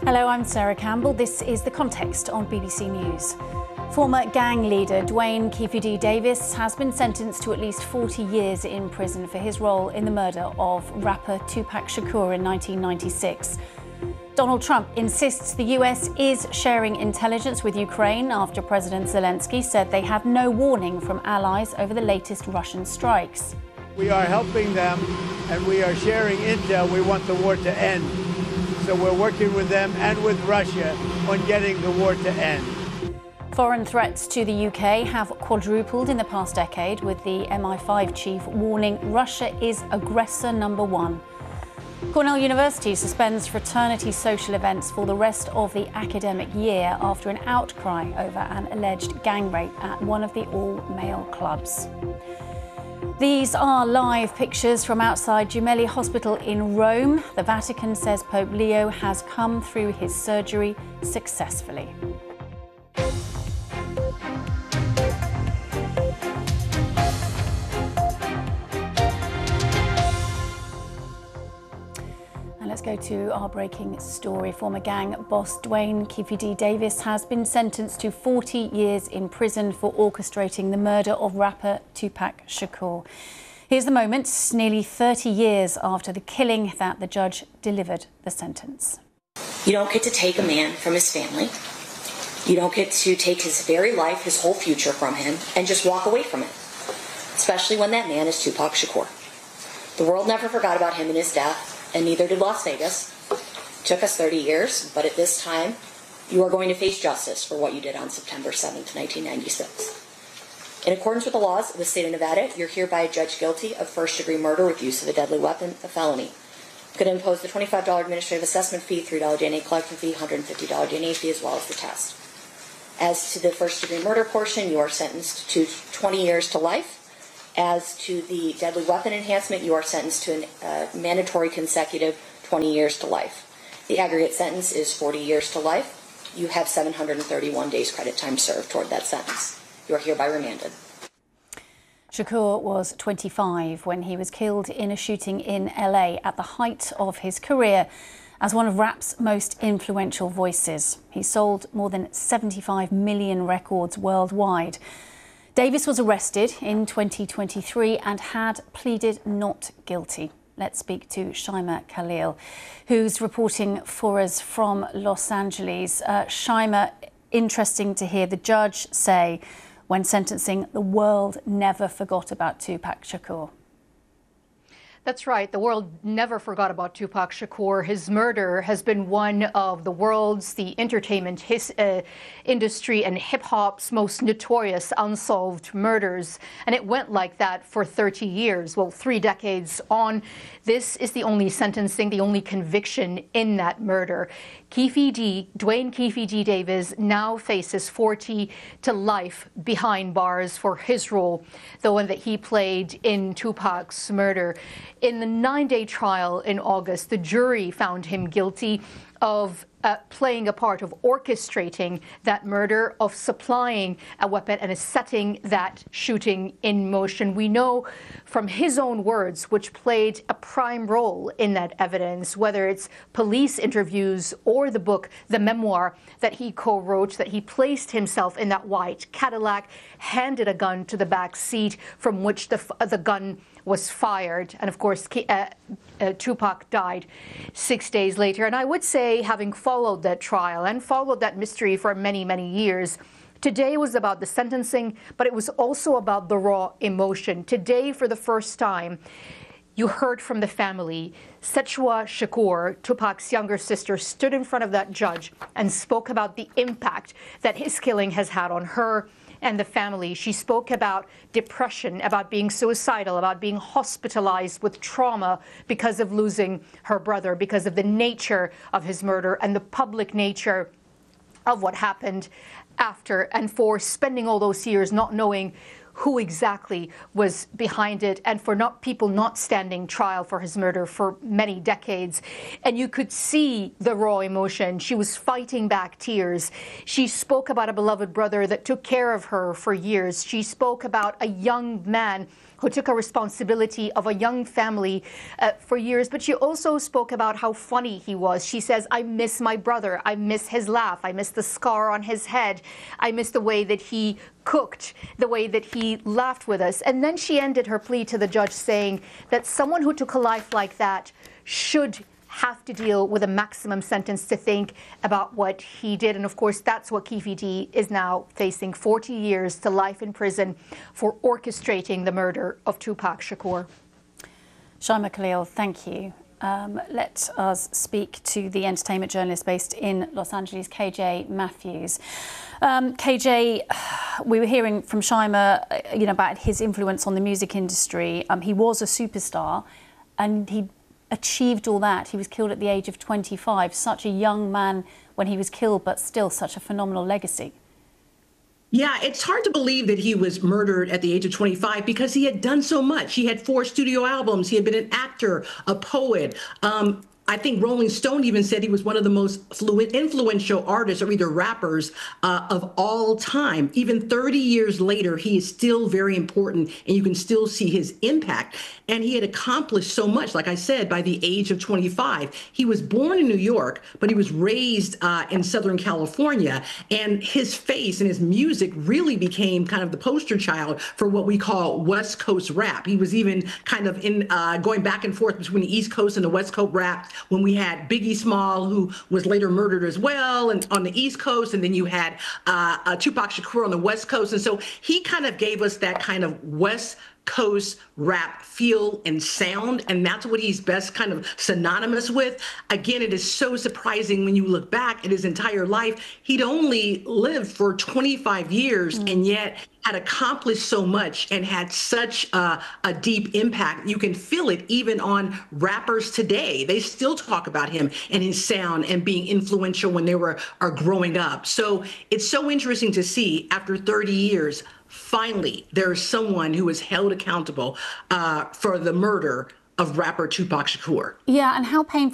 Hello, I'm Sarah Campbell. This is The Context on BBC News. Former gang leader Duane Keffe Davis has been sentenced to at least 40 years in prison for his role in the murder of rapper Tupac Shakur in 1996. Donald Trump insists the US is sharing intelligence with Ukraine after President Zelensky said they had no warning from allies over the latest Russian strikes. We are helping them and we are sharing intel. We want the war to end. So we're working with them and with Russia on getting the war to end. Foreign threats to the UK have quadrupled in the past decade, with the MI5 chief warning Russia is aggressor number one. Cornell University suspends fraternity social events for the rest of the academic year after an outcry over an alleged gang rape at one of the all-male clubs. These are live pictures from outside Gemelli Hospital in Rome. The Vatican says Pope Leo has come through his surgery successfully. Let's go to our breaking story. Former gang boss Duane Keffe Davis has been sentenced to 40 years in prison for orchestrating the murder of rapper Tupac Shakur. Here's the moment, nearly 30 years after the killing, that the judge delivered the sentence. You don't get to take a man from his family. You don't get to take his very life, his whole future from him, and just walk away from it, especially when that man is Tupac Shakur. The world never forgot about him and his death, and neither did Las Vegas. It took us 30 years, but at this time, you are going to face justice for what you did on September 7th, 1996. In accordance with the laws of the state of Nevada, you're hereby judged guilty of first-degree murder with use of a deadly weapon, a felony. You could impose the $25 administrative assessment fee, $3 DNA collection fee, $150 DNA fee, as well as the test. As to the first-degree murder portion, you are sentenced to 20 years to life. As to the deadly weapon enhancement, you are sentenced to a mandatory consecutive 20 years to life. The aggregate sentence is 40 years to life. You have 731 days credit time served toward that sentence. You are hereby remanded. Shakur was 25 when he was killed in a shooting in LA at the height of his career as one of rap's most influential voices. He sold more than 75 million records worldwide. Davis was arrested in 2023 and had pleaded not guilty. Let's speak to Shaima Khalil, who's reporting for us from Los Angeles. Shaima, interesting to hear the judge say when sentencing, the world never forgot about Tupac Shakur. That's right. The world never forgot about Tupac Shakur. His murder has been one of the world's, the entertainment industry and hip-hop's most notorious unsolved murders. And it went like that for 30 years. Well, 3 decades on. This is the only sentencing, the only conviction in that murder. Duane Keffe Davis now faces 40 to life behind bars for his role, the one that he played in Tupac's murder. In the 9-day trial in August, the jury found him guilty of playing a part of orchestrating that murder, of supplying a weapon and setting that shooting in motion. We know from his own words, which played a prime role in that evidence, whether it's police interviews or the book, the memoir that he co-wrote, that he placed himself in that white Cadillac, handed a gun to the back seat from which the gun was fired. And of course, Tupac died 6 days later. And I would say, having followed that trial and followed that mystery for many, many years, today was about the sentencing, but it was also about the raw emotion. Today, for the first time, you heard from the family. Sechua Shakur, Tupac's younger sister, stood in front of that judge and spoke about the impact that his killing has had on her and the family. She spoke about depression, about being suicidal, about being hospitalized with trauma because of losing her brother, because of the nature of his murder and the public nature of what happened after, and for spending all those years not knowing who exactly was behind it, and for people not standing trial for his murder for many decades. And you could see the raw emotion. She was fighting back tears. She spoke about a beloved brother that took care of her for years. She spoke about a young man who took a responsibility of a young family for years. But she also spoke about how funny he was. She says, I miss my brother. I miss his laugh. I miss the scar on his head. I miss the way that he cooked, the way that he laughed with us. And then she ended her plea to the judge saying that someone who took a life like that should have to deal with a maximum sentence to think about what he did. And of course, that's what Keffe D is now facing, 40 years to life in prison for orchestrating the murder of Tupac Shakur. Shaima Khalil, thank you. Let us speak to the entertainment journalist based in Los Angeles, KJ Matthews. KJ, we were hearing from Shaima, about his influence on the music industry. He was a superstar, and he achieved all that. He was killed at the age of 25, such a young man when he was killed, but still such a phenomenal legacy. Yeah, it's hard to believe that he was murdered at the age of 25 because he had done so much. He had 4 studio albums. He had been an actor, a poet. I think Rolling Stone even said he was one of the most influential artists or either rappers of all time. Even 30 years later, he is still very important and you can still see his impact. And he had accomplished so much, like I said, by the age of 25. He was born in New York, but he was raised in Southern California. And his face and his music really became kind of the poster child for what we call West Coast rap. He was even kind of in going back and forth between the East Coast and the West Coast rap, when we had Biggie Small, who was later murdered as well, and on the East Coast, and then you had Tupac Shakur on the West Coast. And so he kind of gave us that kind of West Coast rap feel and sound, and that's what he's best kind of synonymous with. Again, it is so surprising when you look back at his entire life. He'd only lived for 25 years and yet had accomplished so much and had such a deep impact. You can feel it even on rappers today. They still talk about him and his sound and being influential when they are growing up. So it's so interesting to see after 30 years, finally, there is someone who is held accountable for the murder of rapper Tupac Shakur. Yeah, and how painful